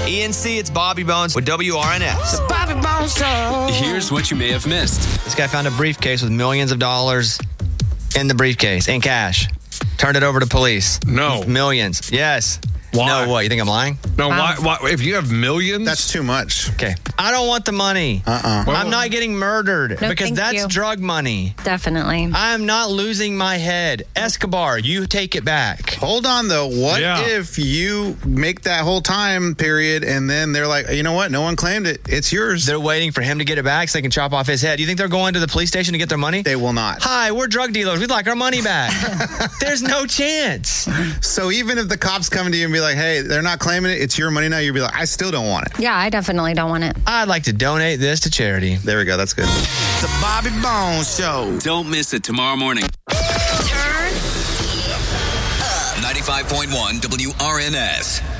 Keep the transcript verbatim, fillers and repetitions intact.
E N C, it's Bobby Bones with W R N S. The Bobby Bones Show. Here's what you may have missed. This guy found a briefcase with millions of dollars in the briefcase, in cash. Turned it over to police. No. Millions. Yes. Why? No, what? You think I'm lying? No, why, why? If you have millions? That's too much. Okay. I don't want the money. Uh-uh. I'm not getting murdered No, because thank that's you. drug money. Definitely. I'm not losing my head. Escobar, you take it back. Hold on, though. What Yeah. if you make that whole time period and then they're like, you know what? No one claimed it. It's yours. They're waiting for him to get it back so they can chop off his head. You think they're going to the police station to get their money? They will not. Hi, we're drug dealers. We'd like our money back. There's no chance. So even if the cops come to you and be like, hey, they're not claiming it, it's your money now, you'll be like, I still don't want it. Yeah, I definitely don't want it. I'd like to donate this to charity. There we go. That's good. The Bobby Bones Show. Don't miss it tomorrow morning. ninety-five point one W R N S.